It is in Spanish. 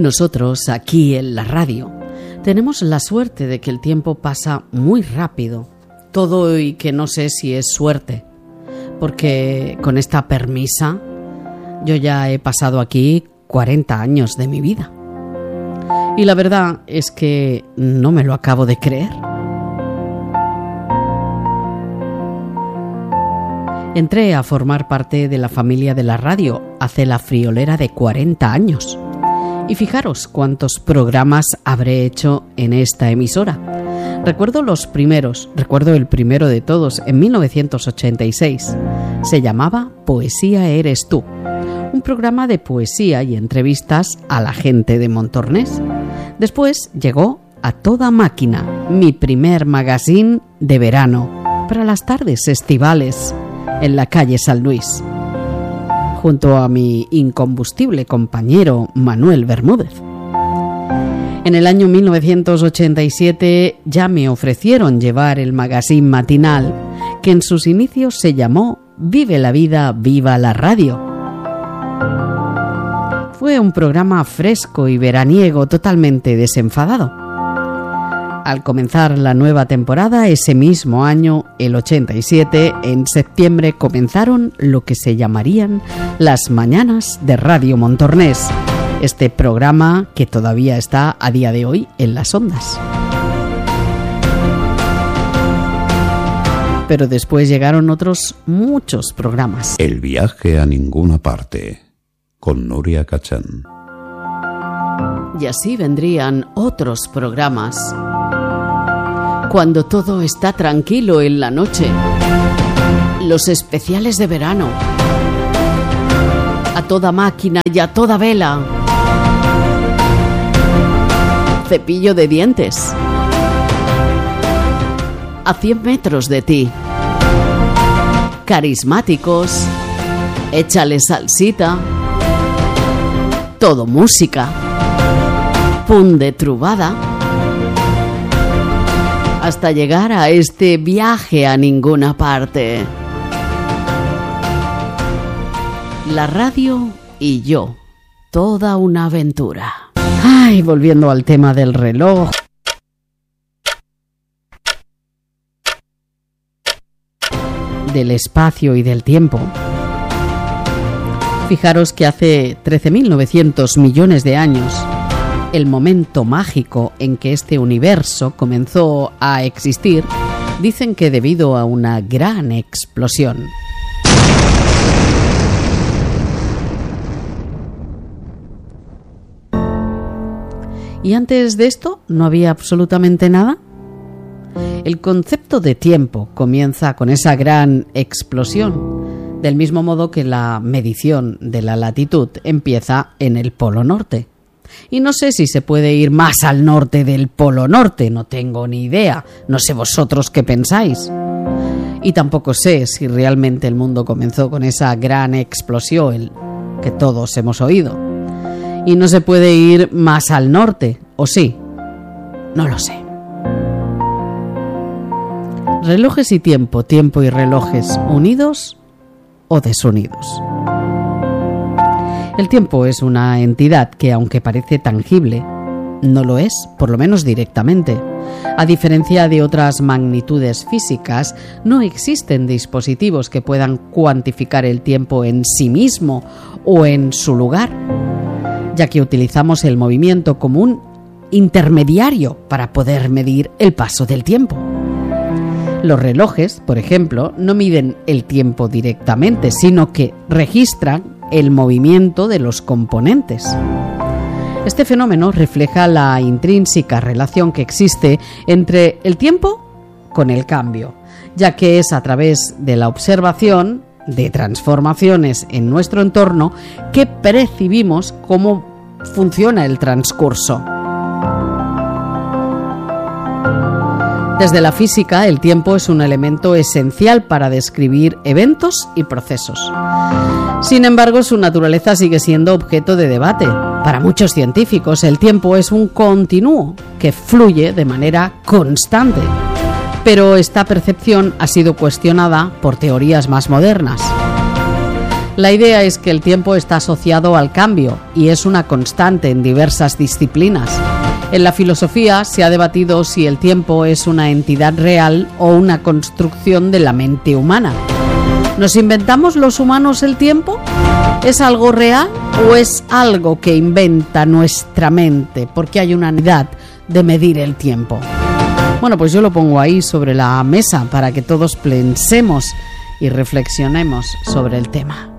Nosotros, aquí en la radio, tenemos la suerte de que el tiempo pasa muy rápido. Todo y que no sé si es suerte, porque con esta permisa yo ya he pasado aquí 40 años de mi vida. Y la verdad es que no me lo acabo de creer. Entré a formar parte de la familia de la radio hace la friolera de 40 años. Y fijaros cuántos programas habré hecho en esta emisora. Recuerdo el primero de todos, en 1986. Se llamaba Poesía eres tú. Un programa de poesía y entrevistas a la gente de Montornès. Después llegó A Toda Máquina, mi primer magazine de verano, para las tardes estivales, en la calle San Luis, junto a mi incombustible compañero Manuel Bermúdez. En el año 1987 ya me ofrecieron llevar el magazine matinal, que en sus inicios se llamó Vive la vida, viva la radio. Fue un programa fresco y veraniego, totalmente desenfadado. Al comenzar la nueva temporada, ese mismo año, el 87, en septiembre comenzaron lo que se llamarían las Mañanas de Radio Montornès, este programa que todavía está a día de hoy en las ondas. Pero después llegaron otros muchos programas. El viaje a ninguna parte, con Nuria Cachán. Y así vendrían otros programas. Cuando todo está tranquilo en la noche. Los especiales de verano. A toda máquina y a toda vela. Cepillo de dientes. A 100 metros de ti. Carismáticos. Échale salsita. Todo música. Punt de trobada. Hasta llegar a este viaje a ninguna parte. La radio y yo, toda una aventura. Ay, volviendo al tema del reloj. Del espacio y del tiempo. Fijaros que hace 13.900 millones de años, el momento mágico en que este universo comenzó a existir, dicen que debido a una gran explosión. ¿Y antes de esto no había absolutamente nada? El concepto de tiempo comienza con esa gran explosión, del mismo modo que la medición de la latitud empieza en el Polo Norte. Y no sé si se puede ir más al norte del Polo Norte, no tengo ni idea, no sé vosotros qué pensáis. Y tampoco sé si realmente el mundo comenzó con esa gran explosión que todos hemos oído. Y no se puede ir más al norte, ¿o sí? No lo sé. Relojes y tiempo, tiempo y relojes, unidos o desunidos. El tiempo es una entidad que, aunque parece tangible, no lo es, por lo menos directamente. A diferencia de otras magnitudes físicas, no existen dispositivos que puedan cuantificar el tiempo en sí mismo o en su lugar, ya que utilizamos el movimiento como un intermediario para poder medir el paso del tiempo. Los relojes, por ejemplo, no miden el tiempo directamente, sino que registran el movimiento de los componentes. Este fenómeno refleja la intrínseca relación que existe entre el tiempo con el cambio, ya que es a través de la observación de transformaciones en nuestro entorno que percibimos cómo funciona el transcurso. Desde la física, el tiempo es un elemento esencial para describir eventos y procesos. Sin embargo, su naturaleza sigue siendo objeto de debate. Para muchos científicos, el tiempo es un continuo que fluye de manera constante. Pero esta percepción ha sido cuestionada por teorías más modernas. La idea es que el tiempo está asociado al cambio y es una constante en diversas disciplinas. En la filosofía se ha debatido si el tiempo es una entidad real o una construcción de la mente humana. ¿Nos inventamos los humanos el tiempo? ¿Es algo real o es algo que inventa nuestra mente porque hay una unidad de medir el tiempo? Bueno, pues yo lo pongo ahí sobre la mesa para que todos pensemos y reflexionemos sobre el tema.